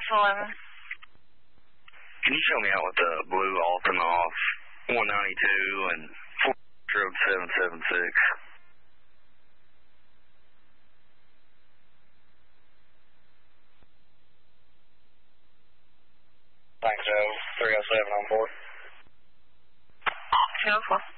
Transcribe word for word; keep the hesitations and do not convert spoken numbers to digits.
eleven. Can you show me out with the blue Alton off one ninety-two and four seven seven six? Thanks, Joe. three oh seven on board. two oh four.